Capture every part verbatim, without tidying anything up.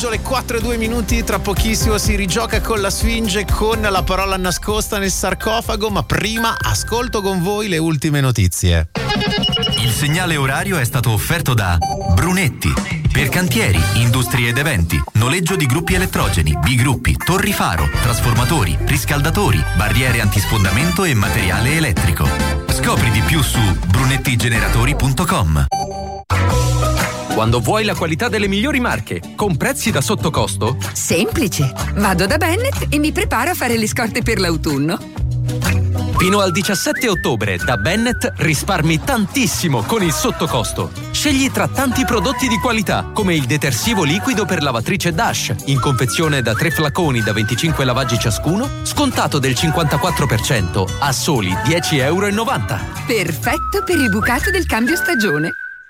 pomeriggio, le quattro e due minuti. Tra pochissimo si rigioca con la Sfinge, con la parola nascosta nel sarcofago. Ma prima ascolto con voi le ultime notizie. Il segnale orario è stato offerto da Brunetti. Per cantieri, industrie ed eventi, noleggio di gruppi elettrogeni, bigruppi, torri faro, trasformatori, riscaldatori, barriere antisfondamento e materiale elettrico. Scopri di più su brunettigeneratori punto com. Quando vuoi la qualità delle migliori marche, con prezzi da sottocosto? Semplice. Vado da Bennett e mi preparo a fare le scorte per l'autunno. Fino al diciassette ottobre da Bennett risparmi tantissimo con il sottocosto. Scegli tra tanti prodotti di qualità, come il detersivo liquido per lavatrice Dash, in confezione da tre flaconi da venticinque lavaggi ciascuno, scontato del cinquantaquattro per cento a soli dieci virgola novanta euro. Perfetto per il bucato del cambio stagione.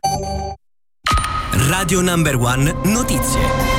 Radio Number One Notizie.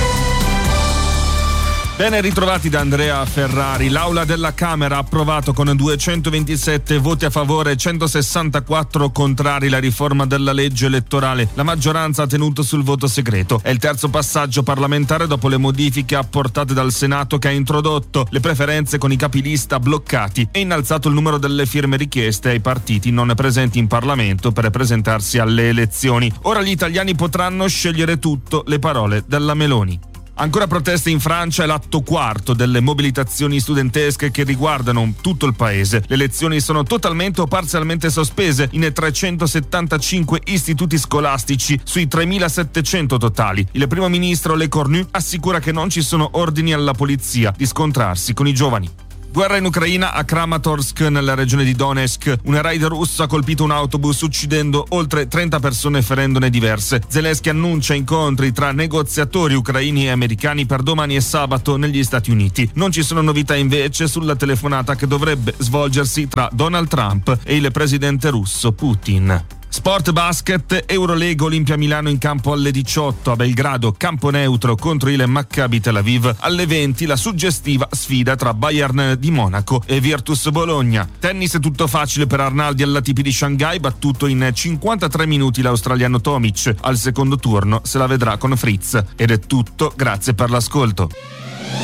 Ben ritrovati da Andrea Ferrari. L'Aula della Camera ha approvato con duecentoventisette voti a favore e centosessantaquattro contrari la riforma della legge elettorale. La maggioranza ha tenuto sul voto segreto. È il terzo passaggio parlamentare dopo le modifiche apportate dal Senato, che ha introdotto le preferenze con i capilista bloccati e innalzato il numero delle firme richieste ai partiti non presenti in Parlamento per presentarsi alle elezioni. Ora gli italiani potranno scegliere tutto, le parole della Meloni. Ancora proteste in Francia e l'atto quarto delle mobilitazioni studentesche che riguardano tutto il paese. Le lezioni sono totalmente o parzialmente sospese in trecentosettantacinque istituti scolastici sui tremilasettecento totali. Il primo ministro Le Cornu assicura che non ci sono ordini alla polizia di scontrarsi con i giovani. Guerra in Ucraina, a Kramatorsk, nella regione di Donetsk. Un raid russo ha colpito un autobus uccidendo oltre trenta persone e ferendone diverse. Zelensky annuncia incontri tra negoziatori ucraini e americani per domani e sabato negli Stati Uniti. Non ci sono novità invece sulla telefonata che dovrebbe svolgersi tra Donald Trump e il presidente russo Putin. Sport basket, Eurolega, Olimpia Milano in campo alle diciotto, a Belgrado campo neutro contro il Maccabi Tel Aviv, alle venti la suggestiva sfida tra Bayern di Monaco e Virtus Bologna. Tennis tutto facile per Arnaldi all'A T P di Shanghai, battuto in cinquantatré minuti l'australiano Tomic. Al secondo turno se la vedrà con Fritz. Ed è tutto, grazie per l'ascolto.